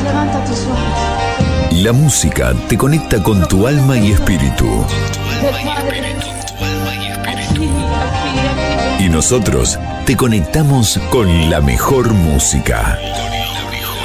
levanta tus sueños. La música te conecta con tu alma y espíritu. Y nosotros te conectamos con la mejor música.